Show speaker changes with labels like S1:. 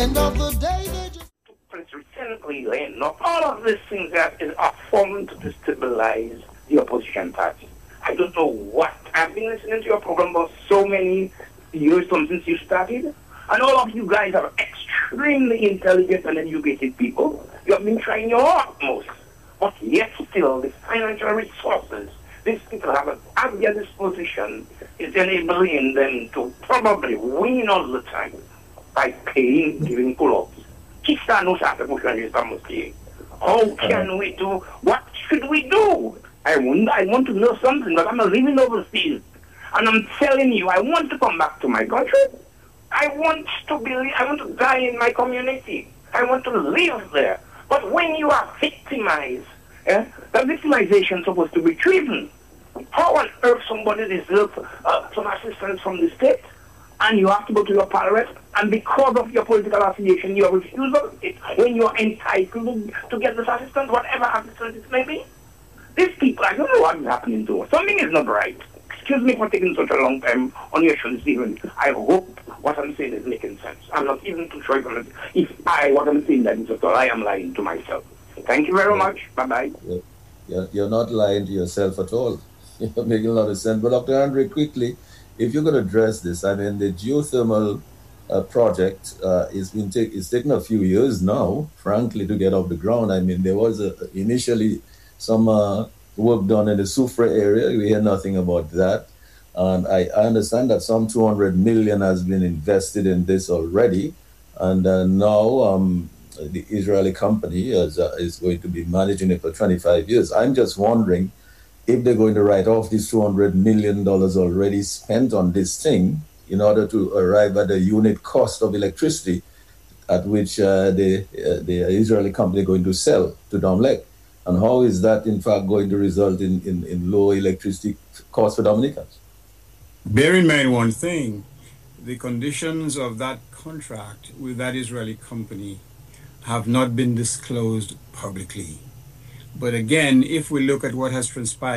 S1: End of the day, they just
S2: recently, not all of these things are formed to destabilize the opposition party. I don't know what. I've been listening to your program for so many years since you started, and all of you guys are extremely intelligent and educated people. You have been trying your utmost, but yet still, the financial resources these people have at their disposition is enabling them to probably win all the time by paying, giving pull-ups. How can we do? What should we do? I want to know something, but I'm living overseas. And I'm telling you, I want to come back to my country. I want to die in my community. I want to live there. But when you are victimized, the victimization is supposed to be treason. How on earth somebody deserves some assistance from the state, and you have to go to your parliament, and because of your political affiliation, you refuse it when you are entitled to get this assistance, whatever assistance it may be? These people, I don't know what is happening to us. Something is not right. Excuse me for taking such a long time on your show this evening. I hope what I'm saying is making sense. I'm not even too sure if what I'm saying that is at all. I am lying to myself. Thank you very much. Bye-bye.
S3: You're not lying to yourself at all. You're making a lot of sense. But Dr. Andre, quickly, if you could address this, I mean, the geothermal project is taking a few years now, frankly, to get off the ground. I mean, there was initially some work done in the Soufrière area. We hear nothing about that. And I understand that some 200 million has been invested in this already. And now the Israeli company is going to be managing it for 25 years. I'm just wondering if they're going to write off these $200 million already spent on this thing in order to arrive at the unit cost of electricity at which the Israeli company is going to sell to Domlec. And how is that, in fact, going to result in low electricity costs for Dominicans?
S4: Bear in mind one thing. The conditions of that contract with that Israeli company have not been disclosed publicly. But again, if we look at what has transpired